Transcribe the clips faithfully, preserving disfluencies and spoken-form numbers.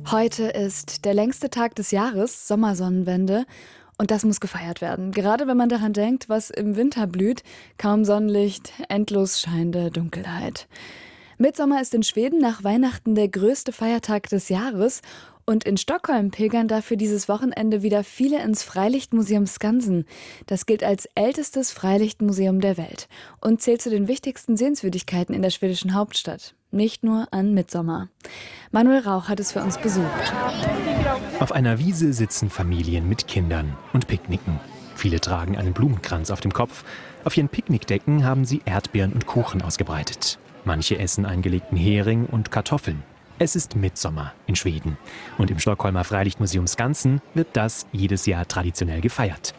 Heute ist der längste Tag des Jahres, Sommersonnenwende. Und das muss gefeiert werden. Gerade wenn man daran denkt, was im Winter blüht. Kaum Sonnenlicht, endlos scheinende Dunkelheit. Mittsommer ist in Schweden nach Weihnachten der größte Feiertag des Jahres. Und in Stockholm pilgern dafür dieses Wochenende wieder viele ins Freilichtmuseum Skansen. Das gilt als ältestes Freilichtmuseum der Welt und zählt zu den wichtigsten Sehenswürdigkeiten in der schwedischen Hauptstadt. Nicht nur an Mittsommer. Manuel Rauch hat es für uns besucht. Auf einer Wiese sitzen Familien mit Kindern und picknicken. Viele tragen einen Blumenkranz auf dem Kopf. Auf ihren Picknickdecken haben sie Erdbeeren und Kuchen ausgebreitet. Manche essen eingelegten Hering und Kartoffeln. Es ist Mittsommer in Schweden. Und im Stockholmer Freilichtmuseum Skansen wird das jedes Jahr traditionell gefeiert.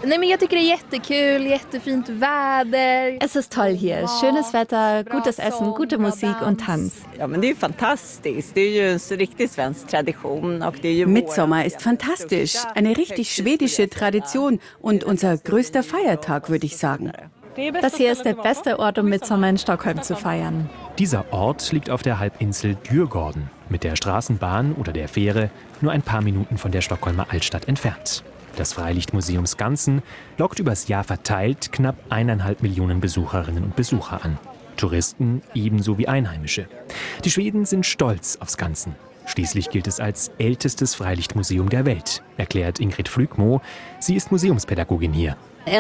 Es ist toll hier. Schönes Wetter, gutes Essen, gute Musik und Tanz. Mittsommer ist fantastisch. Eine richtig schwedische Tradition und unser größter Feiertag, würde ich sagen. Das hier ist der beste Ort, um Mittsommer in Stockholm zu feiern. Dieser Ort liegt auf der Halbinsel Djurgården, mit der Straßenbahn oder der Fähre nur ein paar Minuten von der Stockholmer Altstadt entfernt. Das Freilichtmuseum Skansen lockt übers Jahr verteilt knapp eineinhalb Millionen Besucherinnen und Besucher an. Touristen ebenso wie Einheimische. Die Schweden sind stolz auf Skansen. Schließlich gilt es als ältestes Freilichtmuseum der Welt, erklärt Ingrid Flygmo. Sie ist Museumspädagogin hier.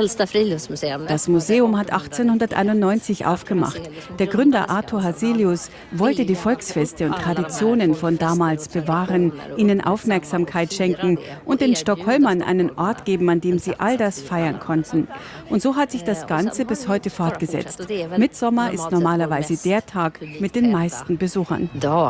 Das Museum hat achtzehnhunderteinundneunzig aufgemacht. Der Gründer Arthur Hazelius wollte die Volksfeste und Traditionen von damals bewahren, ihnen Aufmerksamkeit schenken und den Stockholmern einen Ort geben, an dem sie all das feiern konnten. Und so hat sich das Ganze bis heute fortgesetzt. Mittsommer ist normalerweise der Tag mit den meisten Besuchern.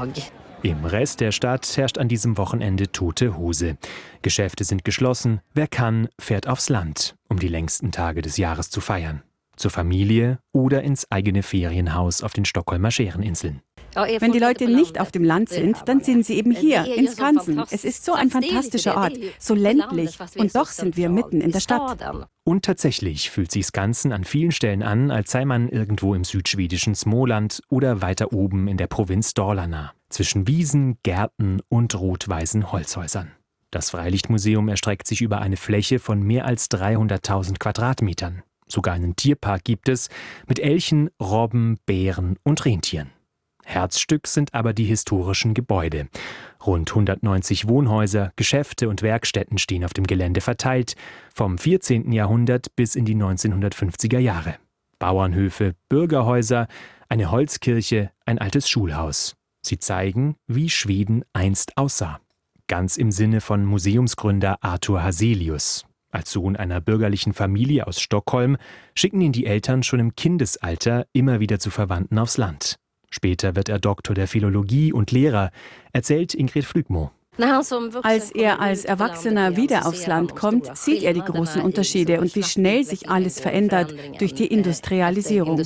Im Rest der Stadt herrscht an diesem Wochenende tote Hose. Geschäfte sind geschlossen. Wer kann, fährt aufs Land, um die längsten Tage des Jahres zu feiern. Zur Familie oder ins eigene Ferienhaus auf den Stockholmer Schereninseln. Wenn die Leute nicht auf dem Land sind, dann sind sie eben hier, in Skansen. Es ist so ein fantastischer Ort, so ländlich. Und doch sind wir mitten in der Stadt. Und tatsächlich fühlt sich Skansen an vielen Stellen an, als sei man irgendwo im südschwedischen Småland oder weiter oben in der Provinz Dalarna. Zwischen Wiesen, Gärten und rot-weißen Holzhäusern. Das Freilichtmuseum erstreckt sich über eine Fläche von mehr als dreihunderttausend Quadratmetern. Sogar einen Tierpark gibt es mit Elchen, Robben, Bären und Rentieren. Herzstück sind aber die historischen Gebäude. Rund hundertneunzig Wohnhäuser, Geschäfte und Werkstätten stehen auf dem Gelände verteilt, vom vierzehnten Jahrhundert bis in die neunzehnhundertfünfziger Jahre. Bauernhöfe, Bürgerhäuser, eine Holzkirche, ein altes Schulhaus. Sie zeigen, wie Schweden einst aussah. Ganz im Sinne von Museumsgründer Arthur Hazelius. Als Sohn einer bürgerlichen Familie aus Stockholm schicken ihn die Eltern schon im Kindesalter immer wieder zu Verwandten aufs Land. Später wird er Doktor der Philologie und Lehrer, erzählt Ingrid Flygmo. Als er als Erwachsener wieder aufs Land kommt, sieht er die großen Unterschiede und wie schnell sich alles verändert durch die Industrialisierung.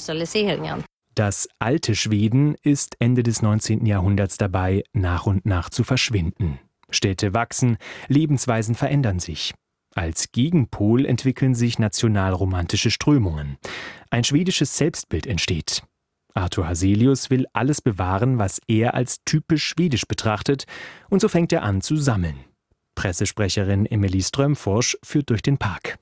Das alte Schweden ist Ende des neunzehnten Jahrhunderts dabei, nach und nach zu verschwinden. Städte wachsen, Lebensweisen verändern sich. Als Gegenpol entwickeln sich nationalromantische Strömungen. Ein schwedisches Selbstbild entsteht. Arthur Hazelius will alles bewahren, was er als typisch schwedisch betrachtet, und so fängt er an zu sammeln. Pressesprecherin Emilie Strömfors führt durch den Park.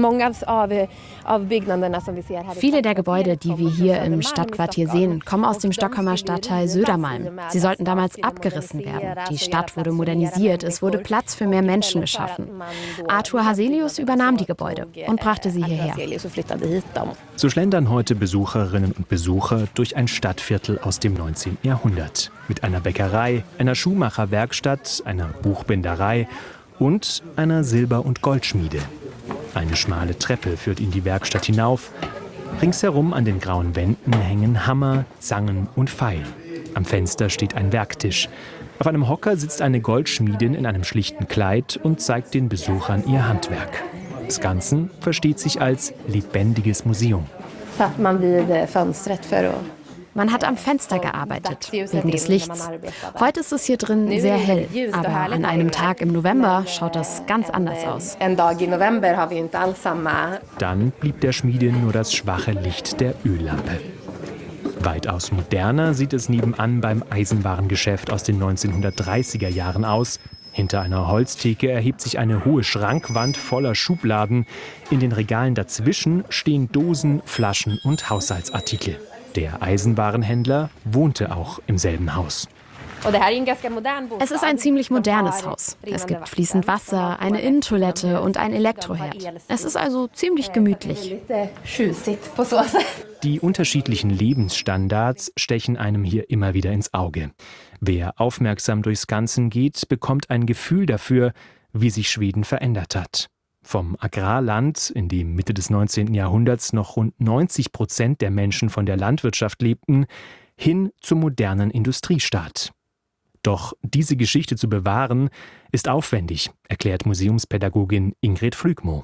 Viele der Gebäude, die wir hier im Stadtquartier sehen, kommen aus dem Stockholmer Stadtteil Södermalm. Sie sollten damals abgerissen werden. Die Stadt wurde modernisiert, es wurde Platz für mehr Menschen geschaffen. Arthur Hazelius übernahm die Gebäude und brachte sie hierher. So schlendern heute Besucherinnen und Besucher durch ein Stadtviertel aus dem neunzehnten Jahrhundert. Mit einer Bäckerei, einer Schuhmacherwerkstatt, einer Buchbinderei und einer Silber- und Goldschmiede. Eine schmale Treppe führt in die Werkstatt hinauf. Ringsherum an den grauen Wänden hängen Hammer, Zangen und Pfeil. Am Fenster steht ein Werktisch. Auf einem Hocker sitzt eine Goldschmiedin in einem schlichten Kleid und zeigt den Besuchern ihr Handwerk. Skansen versteht sich als lebendiges Museum. Man hat am Fenster gearbeitet, wegen des Lichts. Heute ist es hier drin sehr hell, aber an einem Tag im November schaut das ganz anders aus. Dann blieb der Schmiedin nur das schwache Licht der Öllampe. Weitaus moderner sieht es nebenan beim Eisenwarengeschäft aus den neunzehnhundertdreißiger Jahren aus. Hinter einer Holztheke erhebt sich eine hohe Schrankwand voller Schubladen. In den Regalen dazwischen stehen Dosen, Flaschen und Haushaltsartikel. Der Eisenwarenhändler wohnte auch im selben Haus. Es ist ein ziemlich modernes Haus. Es gibt fließend Wasser, eine Innentoilette und ein Elektroherd. Es ist also ziemlich gemütlich. Die unterschiedlichen Lebensstandards stechen einem hier immer wieder ins Auge. Wer aufmerksam durchs Ganzen geht, bekommt ein Gefühl dafür, wie sich Schweden verändert hat. Vom Agrarland, in dem Mitte des neunzehnten Jahrhunderts noch rund neunzig Prozent der Menschen von der Landwirtschaft lebten, hin zum modernen Industriestaat. Doch diese Geschichte zu bewahren, ist aufwendig, erklärt Museumspädagogin Ingrid Flygmo.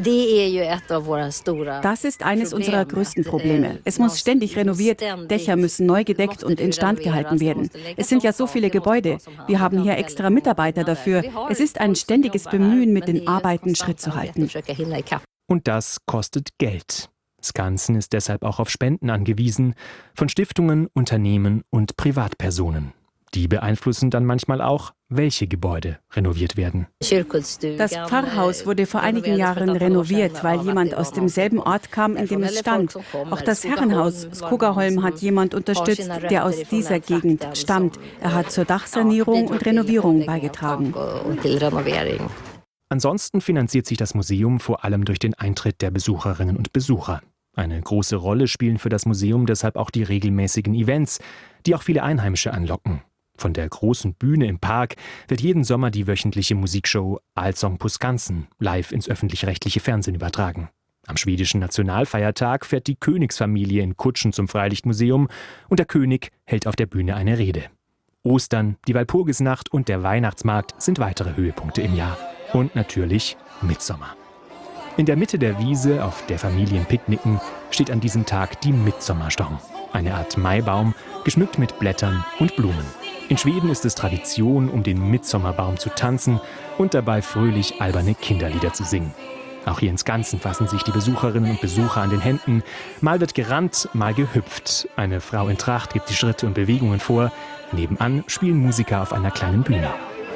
Das ist eines unserer größten Probleme. Es muss ständig renoviert, Dächer müssen neu gedeckt und instand gehalten werden. Es sind ja so viele Gebäude. Wir haben hier extra Mitarbeiter dafür. Es ist ein ständiges Bemühen, mit den Arbeiten Schritt zu halten. Und das kostet Geld. Skansen ist deshalb auch auf Spenden angewiesen, von Stiftungen, Unternehmen und Privatpersonen. Die beeinflussen dann manchmal auch, welche Gebäude renoviert werden. Das Pfarrhaus wurde vor einigen Jahren renoviert, weil jemand aus demselben Ort kam, in dem es stand. Auch das Herrenhaus Skogaholm hat jemand unterstützt, der aus dieser Gegend stammt. Er hat zur Dachsanierung und Renovierung beigetragen. Ansonsten finanziert sich das Museum vor allem durch den Eintritt der Besucherinnen und Besucher. Eine große Rolle spielen für das Museum deshalb auch die regelmäßigen Events, die auch viele Einheimische anlocken. Von der großen Bühne im Park wird jeden Sommer die wöchentliche Musikshow Allsång på Skansen live ins öffentlich-rechtliche Fernsehen übertragen. Am schwedischen Nationalfeiertag fährt die Königsfamilie in Kutschen zum Freilichtmuseum und der König hält auf der Bühne eine Rede. Ostern, die Walpurgisnacht und der Weihnachtsmarkt sind weitere Höhepunkte im Jahr. Und natürlich Mittsommer. In der Mitte der Wiese, auf der Familien picknicken, steht an diesem Tag die Midsommarstång. Eine Art Maibaum, geschmückt mit Blättern und Blumen. In Schweden ist es Tradition, um den Midsommarbaum zu tanzen und dabei fröhlich alberne Kinderlieder zu singen. Auch hier in Skansen fassen sich die Besucherinnen und Besucher an den Händen. Mal wird gerannt, mal gehüpft. Eine Frau in Tracht gibt die Schritte und Bewegungen vor. Nebenan spielen Musiker auf einer kleinen Bühne.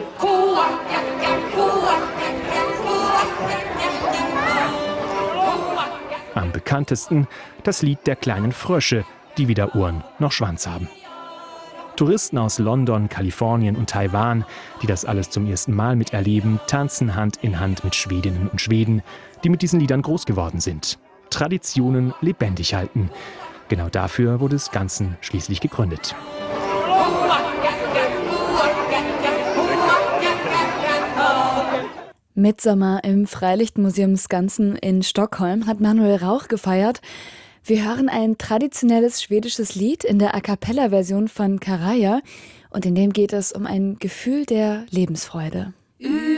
Am bekanntesten das Lied der kleinen Frösche, die weder Ohren noch Schwanz haben. Touristen aus London, Kalifornien und Taiwan, die das alles zum ersten Mal miterleben, tanzen Hand in Hand mit Schwedinnen und Schweden, die mit diesen Liedern groß geworden sind. Traditionen lebendig halten. Genau dafür wurde Skansen schließlich gegründet. Mittsommer im Freilichtmuseum Skansen in Stockholm hat Manuel Rauch gefeiert. Wir hören ein traditionelles schwedisches Lied in der A-cappella-Version von Karaja und in dem geht es um ein Gefühl der Lebensfreude.